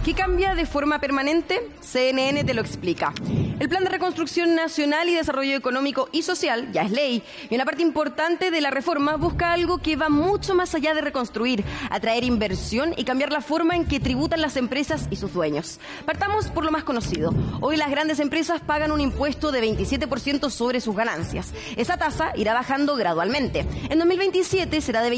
¿Qué cambia de forma permanente? CNN te lo explica. El Plan de Reconstrucción Nacional y Desarrollo Económico y Social ya es ley, y una parte importante de la reforma busca algo que va mucho más allá de reconstruir, atraer inversión y cambiar la forma en que tributan las empresas y sus dueños. Partamos por lo más conocido. Hoy las grandes empresas pagan un impuesto de 27% sobre sus ganancias. Esa tasa irá bajando gradualmente. En 2027 será de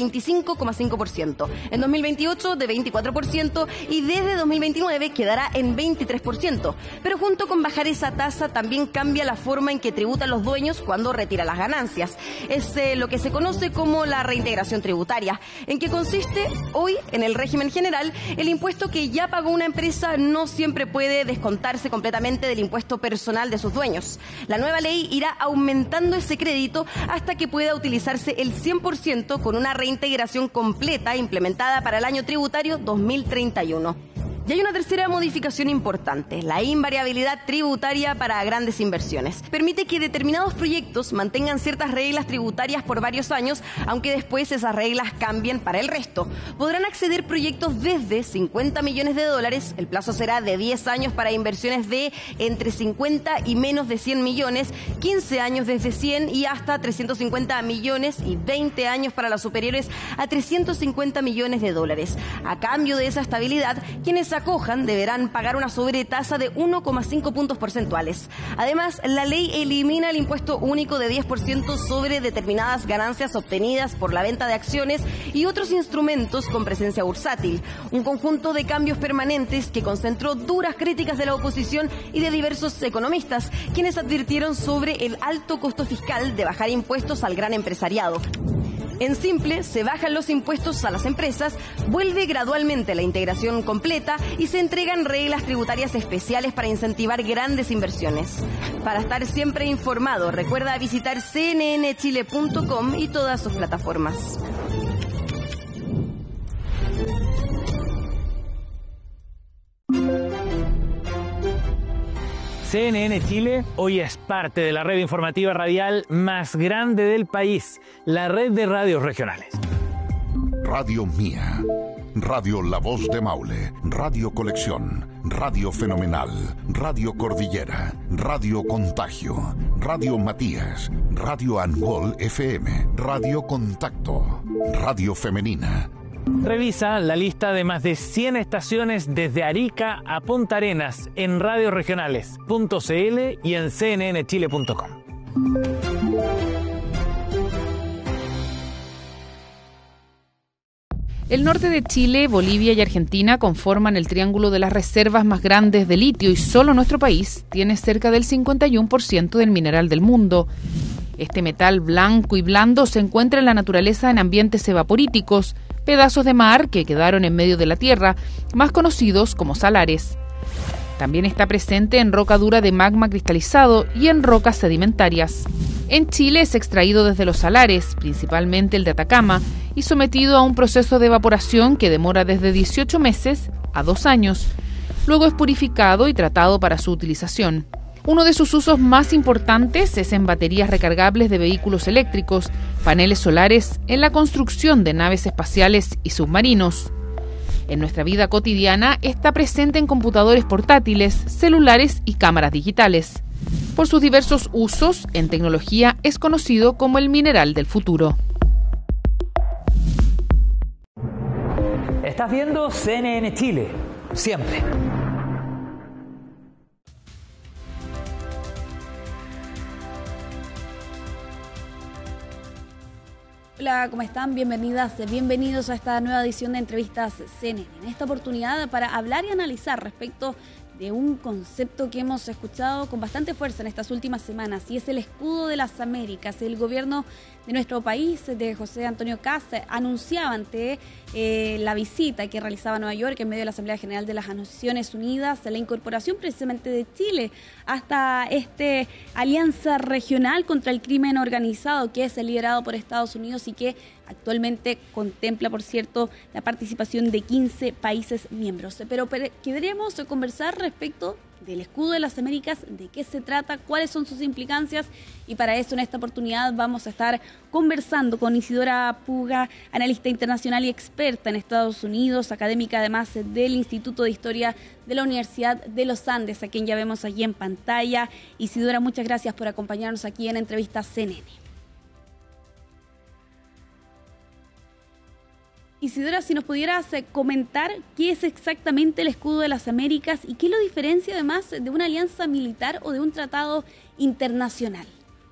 25,5%, en 2028 de 24% y desde 2029 quedará en 23%. Pero junto con bajar esa tasa también cambia la forma en que tributan los dueños cuando retiran las ganancias. Es lo que se conoce como la reintegración tributaria, en que consiste hoy en el régimen general. El impuesto que ya pagó una empresa no siempre puede descontarse completamente del impuesto personal de sus dueños. La nueva ley irá aumentando ese crédito hasta que pueda utilizarse el 100% con una reintegración completa implementada para el año tributario 2031. Y hay una tercera modificación importante, la invariabilidad tributaria para grandes inversiones. Permite que determinados proyectos mantengan ciertas reglas tributarias por varios años, aunque después esas reglas cambien para el resto. Podrán acceder proyectos desde $50 millones, el plazo será de 10 años para inversiones de entre 50 y menos de 100 millones, 15 años desde 100 y hasta 350 millones y 20 años para las superiores a $350 millones. A cambio de esa estabilidad, quienes acojan deberán pagar una sobretasa de 1,5 puntos porcentuales. Además, la ley elimina el impuesto único de 10% sobre determinadas ganancias obtenidas por la venta de acciones y otros instrumentos con presencia bursátil. Un conjunto de cambios permanentes que concentró duras críticas de la oposición y de diversos economistas, quienes advirtieron sobre el alto costo fiscal de bajar impuestos al gran empresariado. En simple, se bajan los impuestos a las empresas, vuelve gradualmente la integración completa y se entregan reglas tributarias especiales para incentivar grandes inversiones. Para estar siempre informado, recuerda visitar cnnchile.com y todas sus plataformas. CNN Chile hoy es parte de la red informativa radial más grande del país, la red de radios regionales. Radio Mía, Radio La Voz de Maule, Radio Colección, Radio Fenomenal, Radio Cordillera, Radio Contagio, Radio Matías, Radio Angol FM, Radio Contacto, Radio Femenina. Revisa la lista de más de 100 estaciones desde Arica a Punta Arenas en radioregionales.cl y en cnnchile.com. El norte de Chile, Bolivia y Argentina conforman el triángulo de las reservas más grandes de litio y solo nuestro país tiene cerca del 51% del mineral del mundo. Este metal blanco y blando se encuentra en la naturaleza en ambientes evaporíticos, pedazos de mar que quedaron en medio de la tierra, más conocidos como salares. También está presente en roca dura de magma cristalizado y en rocas sedimentarias. En Chile es extraído desde los salares, principalmente el de Atacama, y sometido a un proceso de evaporación que demora desde 18 meses a 2 años. Luego es purificado y tratado para su utilización. Uno de sus usos más importantes es en baterías recargables de vehículos eléctricos, paneles solares, en la construcción de naves espaciales y submarinos. En nuestra vida cotidiana está presente en computadores portátiles, celulares y cámaras digitales. Por sus diversos usos en tecnología es conocido como el mineral del futuro. Estás viendo CNN Chile, siempre. Hola, ¿cómo están? Bienvenidas, bienvenidos a esta nueva edición de Entrevistas CNN. En esta oportunidad para hablar y analizar respecto de un concepto que hemos escuchado con bastante fuerza en estas últimas semanas, y es el escudo de las Américas. El gobierno de nuestro país, de José Antonio Kast, anunciaba ante la visita que realizaba a Nueva York en medio de la Asamblea General de las Naciones Unidas la incorporación precisamente de Chile hasta esta alianza regional contra el crimen organizado que es liderado por Estados Unidos y que actualmente contempla, por cierto, la participación de 15 países miembros. Pero queremos conversar respecto del escudo de las Américas, de qué se trata, cuáles son sus implicancias, y para eso en esta oportunidad vamos a estar conversando con Isidora Puga, analista internacional y experta en Estados Unidos, académica además del Instituto de Historia de la Universidad de los Andes, a quien ya vemos allí en pantalla. Isidora, muchas gracias por acompañarnos aquí en Entrevista CNN. Isidora, si nos pudieras comentar qué es exactamente el escudo de las Américas y qué lo diferencia además de una alianza militar o de un tratado internacional.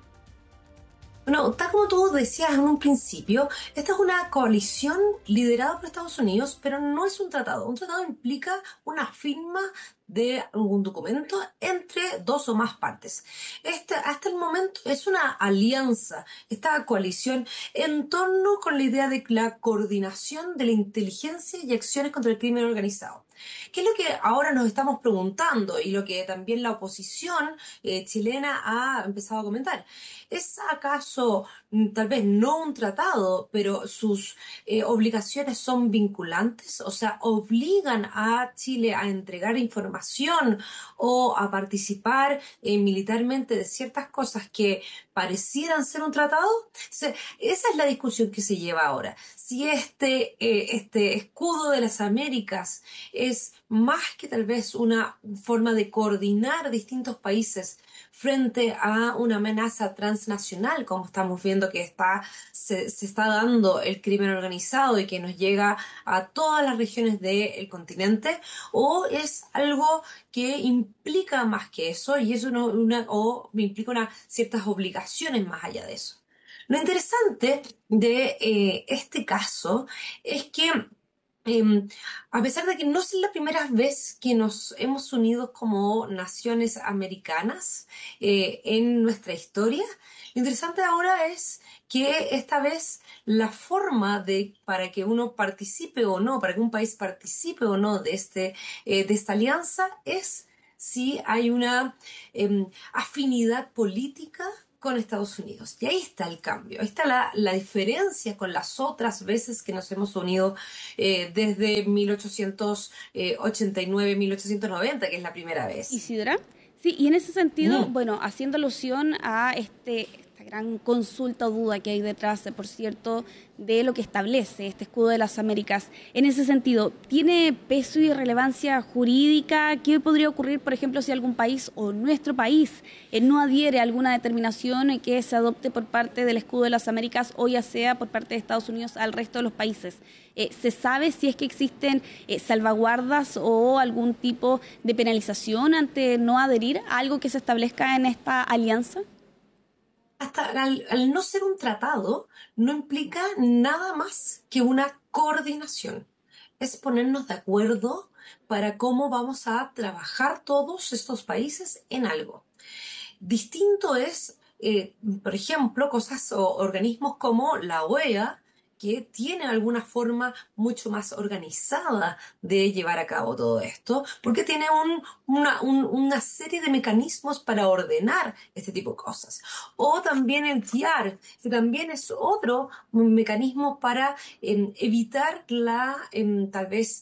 Bueno, tal como tú decías en un principio, esta es una coalición liderada por Estados Unidos, pero no es un tratado. Un tratado implica una firma de algún documento entre dos o más partes. Hasta el momento es una alianza, esta coalición en torno con la idea de la coordinación de la inteligencia y acciones contra el crimen organizado. ¿Qué es lo que ahora nos estamos preguntando y lo que también la oposición chilena ha empezado a comentar? ¿Es acaso tal vez no un tratado, pero sus obligaciones son vinculantes? O sea, obligan a Chile a entregar información o a participar militarmente de ciertas cosas que parecieran ser un tratado. O sea, esa es la discusión que se lleva ahora. Si este escudo de las Américas es más que tal vez una forma de coordinar distintos países frente a una amenaza transnacional, como estamos viendo que se está dando el crimen organizado y que nos llega a todas las regiones del continente, o es algo que implica más que eso y es implica ciertas obligaciones más allá de eso. Lo interesante de este caso es que a pesar de que no es la primera vez que nos hemos unido como naciones americanas en nuestra historia, lo interesante ahora es que esta vez la forma para que uno participe o no, para que un país participe o no de esta alianza es si hay una afinidad política con Estados Unidos. Y ahí está el cambio, ahí está la diferencia con las otras veces que nos hemos unido desde 1889, 1890, que es la primera vez. Isidora, sí, y en ese sentido, bueno, haciendo alusión a esta gran consulta o duda que hay detrás, por cierto, de lo que establece este escudo de las Américas. En ese sentido, ¿tiene peso y relevancia jurídica? ¿Qué podría ocurrir, por ejemplo, si algún país o nuestro país no adhiere a alguna determinación que se adopte por parte del escudo de las Américas o ya sea por parte de Estados Unidos al resto de los países? ¿Se sabe si es que existen salvaguardas o algún tipo de penalización ante no adherir a algo que se establezca en esta alianza? Hasta al no ser un tratado, no implica nada más que una coordinación. Es ponernos de acuerdo para cómo vamos a trabajar todos estos países en algo. Distinto es, por ejemplo, cosas o organismos como la OEA, que tiene alguna forma mucho más organizada de llevar a cabo todo esto, porque tiene una serie de mecanismos para ordenar este tipo de cosas. O también el TIAR, que también es otro mecanismo para evitar tal vez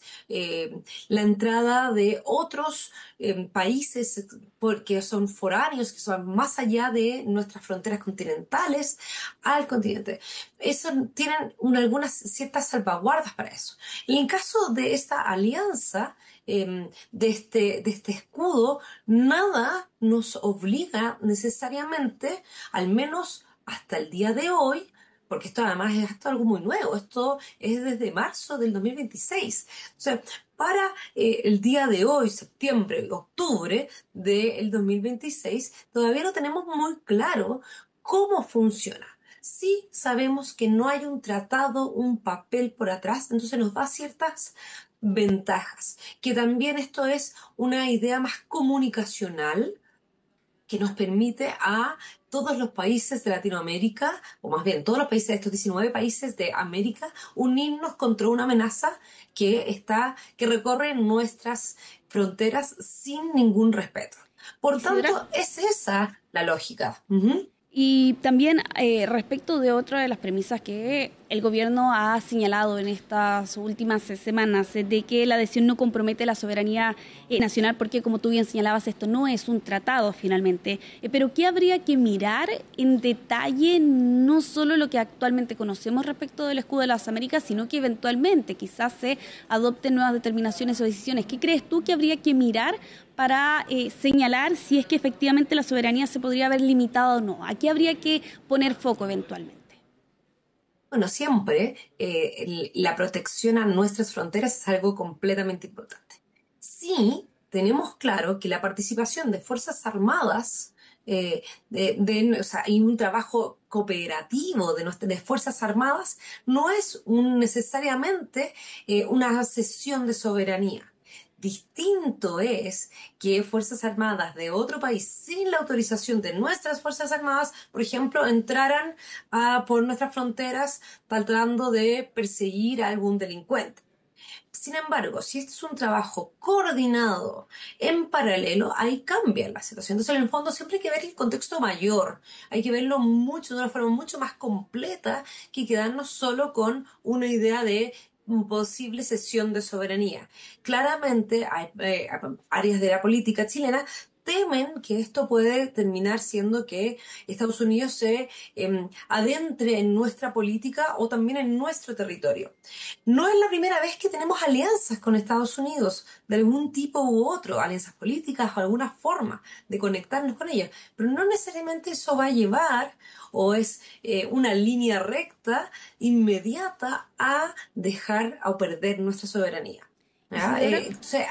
la entrada de otros países porque son foráneos, que son más allá de nuestras fronteras continentales al continente. Eso tienen algunas ciertas salvaguardas para eso. Y en caso de esta alianza, de este escudo, nada nos obliga necesariamente, al menos hasta el día de hoy, porque esto además es algo muy nuevo, esto es desde marzo del 2026. O sea, para el día de hoy, septiembre, octubre del 2026, todavía no tenemos muy claro cómo funciona. Sí sabemos que no hay un tratado, un papel por atrás, entonces nos da ciertas ventajas. Que también esto es una idea más comunicacional que nos permite a todos los países de Latinoamérica, o más bien todos los países de estos 19 países de América, unirnos contra una amenaza que recorre nuestras fronteras sin ningún respeto. Por tanto, es esa la lógica. Y también respecto de otra de las premisas que el gobierno ha señalado en estas últimas semanas, de que la adhesión no compromete la soberanía nacional, porque como tú bien señalabas, esto no es un tratado finalmente. Pero ¿qué habría que mirar en detalle, no solo lo que actualmente conocemos respecto del escudo de las Américas, sino que eventualmente quizás se adopten nuevas determinaciones o decisiones? ¿Qué crees tú que habría que mirar para señalar si es que efectivamente la soberanía se podría haber limitado o no? ¿A qué habría que poner foco eventualmente? Bueno, siempre la protección a nuestras fronteras es algo completamente importante. Sí, tenemos claro que la participación de Fuerzas Armadas o sea, y un trabajo cooperativo de Fuerzas Armadas no es necesariamente una cesión de soberanía. Distinto es que Fuerzas Armadas de otro país, sin la autorización de nuestras Fuerzas Armadas, por ejemplo, entraran por nuestras fronteras tratando de perseguir a algún delincuente. Sin embargo, si este es un trabajo coordinado en paralelo, ahí cambia la situación. Entonces, en el fondo, siempre hay que ver el contexto mayor. Hay que verlo de una forma mucho más completa que quedarnos solo con una idea de posible cesión de soberanía. Claramente, hay áreas de la política chilena temen que esto puede terminar siendo que Estados Unidos se adentre en nuestra política o también en nuestro territorio. No es la primera vez que tenemos alianzas con Estados Unidos, de algún tipo u otro, alianzas políticas o alguna forma de conectarnos con ellos, pero no necesariamente eso va a llevar o es una línea recta inmediata a dejar o perder nuestra soberanía. Entonces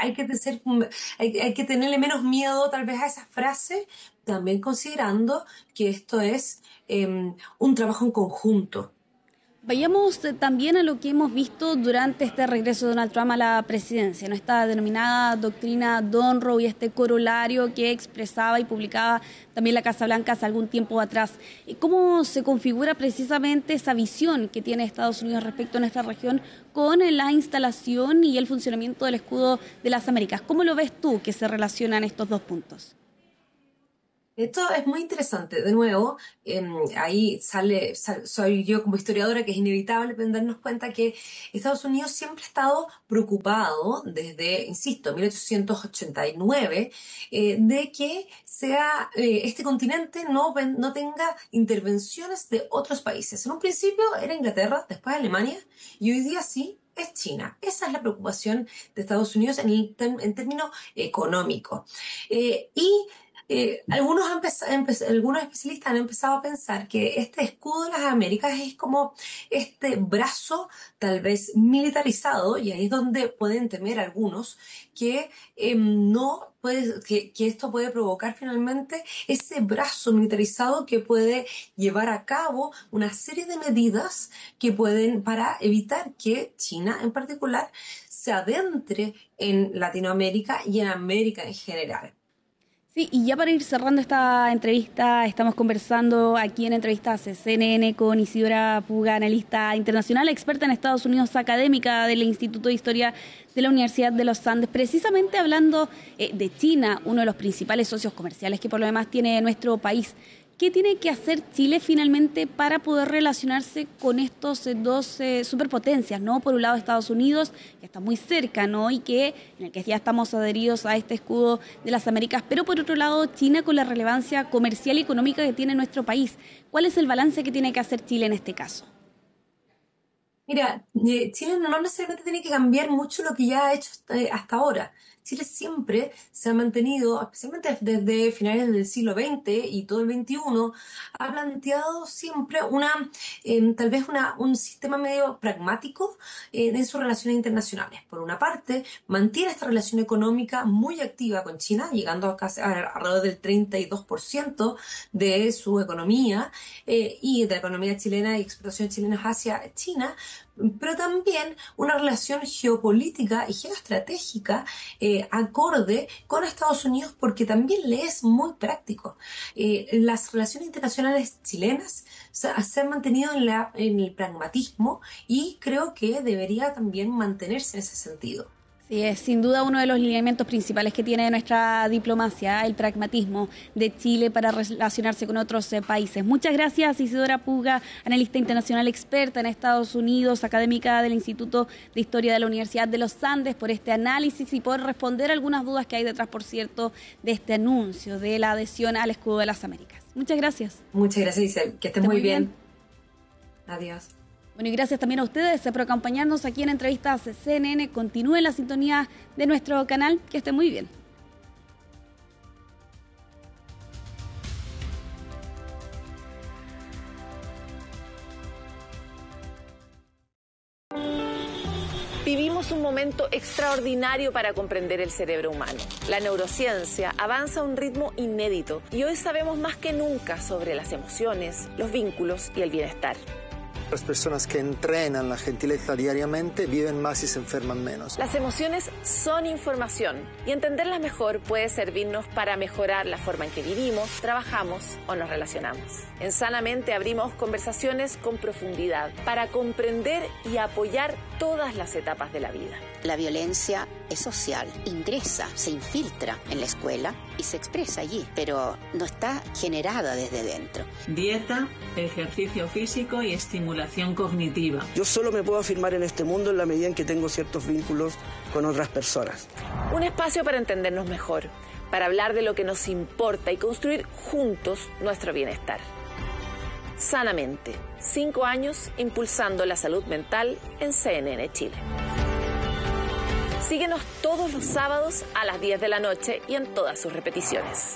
hay que tenerle menos miedo tal vez a esa frase, también considerando que esto es un trabajo en conjunto. Vayamos también a lo que hemos visto durante este regreso de Donald Trump a la presidencia, ¿no? Esta denominada doctrina Monroe y este corolario que expresaba y publicaba también la Casa Blanca hace algún tiempo atrás. ¿Cómo se configura precisamente esa visión que tiene Estados Unidos respecto a nuestra región con la instalación y el funcionamiento del escudo de las Américas? ¿Cómo lo ves tú que se relacionan estos dos puntos? Esto es muy interesante. De nuevo, ahí soy yo como historiadora que es inevitable darnos cuenta que Estados Unidos siempre ha estado preocupado desde, insisto, 1889, de que este continente no tenga intervenciones de otros países. En un principio era Inglaterra, después Alemania, y hoy día sí es China. Esa es la preocupación de Estados Unidos en términos económicos. Algunos especialistas han empezado a pensar que este escudo de las Américas es como este brazo tal vez militarizado, y ahí es donde pueden temer algunos que que esto puede provocar finalmente ese brazo militarizado que puede llevar a cabo una serie de medidas que pueden para evitar que China en particular se adentre en Latinoamérica y en América en general. Sí, y ya para ir cerrando esta entrevista, estamos conversando aquí en Entrevistas CNN con Isidora Puga, analista internacional, experta en Estados Unidos, académica del Instituto de Historia de la Universidad de los Andes, precisamente hablando de China, uno de los principales socios comerciales que por lo demás tiene nuestro país. ¿Qué tiene que hacer Chile finalmente para poder relacionarse con estos dos superpotencias, ¿no? Por un lado Estados Unidos, que está muy cerca, ¿no? Y en el que ya estamos adheridos a este escudo de las Américas, pero por otro lado China con la relevancia comercial y económica que tiene nuestro país. ¿Cuál es el balance que tiene que hacer Chile en este caso? Mira, Chile no necesariamente tiene que cambiar mucho lo que ya ha hecho hasta ahora. Chile siempre se ha mantenido, especialmente desde finales del siglo XX y todo el XXI, ha planteado siempre tal vez un sistema medio pragmático en sus relaciones internacionales. Por una parte, mantiene esta relación económica muy activa con China, llegando a casi alrededor del 32% de su economía y de la economía chilena y exportación chilena hacia China, pero también una relación geopolítica y geoestratégica acorde con Estados Unidos, porque también le es muy práctico. Las relaciones internacionales chilenas se han mantenido en el pragmatismo, y creo que debería también mantenerse en ese sentido. Sí, es sin duda uno de los lineamientos principales que tiene nuestra diplomacia, el pragmatismo de Chile para relacionarse con otros países. Muchas gracias, Isidora Puga, analista internacional experta en Estados Unidos, académica del Instituto de Historia de la Universidad de los Andes, por este análisis y por responder algunas dudas que hay detrás, por cierto, de este anuncio de la adhesión al Escudo de las Américas. Muchas gracias. Muchas gracias, Isabel. Que estés muy bien. Adiós. Bueno, y gracias también a ustedes por acompañarnos aquí en Entrevistas CNN. Continúen la sintonía de nuestro canal. Que esté muy bien. Vivimos un momento extraordinario para comprender el cerebro humano. La neurociencia avanza a un ritmo inédito y hoy sabemos más que nunca sobre las emociones, los vínculos y el bienestar. Las personas que entrenan la gentileza diariamente viven más y se enferman menos. Las emociones son información y entenderlas mejor puede servirnos para mejorar la forma en que vivimos, trabajamos o nos relacionamos. En Sanamente abrimos conversaciones con profundidad para comprender y apoyar todas las etapas de la vida. La violencia es social, ingresa, se infiltra en la escuela y se expresa allí, pero no está generada desde dentro. Dieta, ejercicio físico y estimulación cognitiva. Yo solo me puedo afirmar en este mundo en la medida en que tengo ciertos vínculos con otras personas. Un espacio para entendernos mejor, para hablar de lo que nos importa y construir juntos nuestro bienestar. Sanamente, 5 años impulsando la salud mental en CNN Chile. Síguenos todos los sábados a las 10 de la noche y en todas sus repeticiones.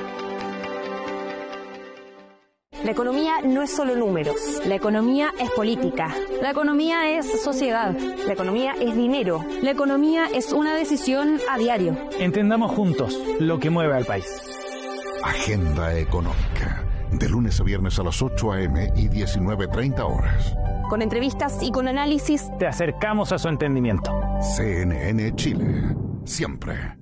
La economía no es solo números, la economía es política, la economía es sociedad, la economía es dinero, la economía es una decisión a diario. Entendamos juntos lo que mueve al país. Agenda Económica, de lunes a viernes a las 8 a.m. y 19:30 horas. Con entrevistas y con análisis, Te acercamos a su entendimiento. CNN Chile, siempre